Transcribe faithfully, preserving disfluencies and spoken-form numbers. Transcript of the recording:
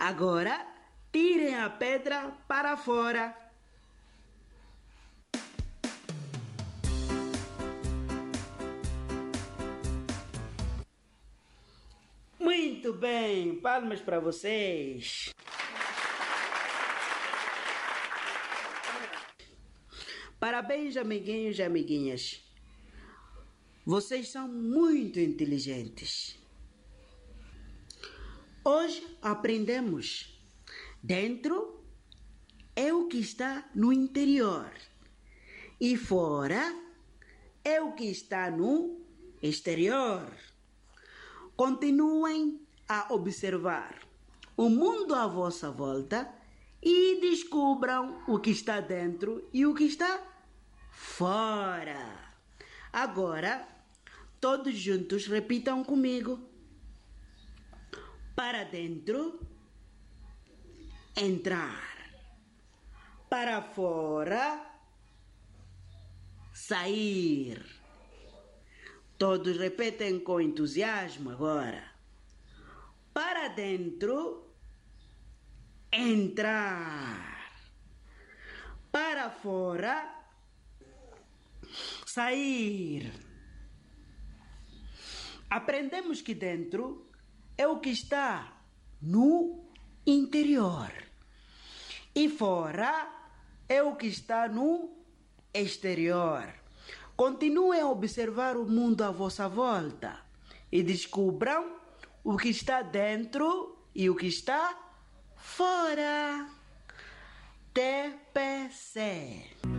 Agora, tirem a pedra para fora. Muito bem, palmas para vocês. Parabéns, amiguinhos e amiguinhas. Vocês são muito inteligentes. Hoje aprendemos: dentro é o que está no interior e fora é o que está no exterior. Continuem a observar o mundo à vossa volta e descubram o que está dentro e o que está fora. Agora, todos juntos repitam comigo. Para dentro, entrar. Para fora, sair. Todos repetem com entusiasmo agora. Para dentro, entrar. Para fora, sair. Aprendemos que dentro é o que está no interior e fora é o que está no exterior. Continuem a observar o mundo à vossa volta e descubram o que está dentro e o que está fora. T P C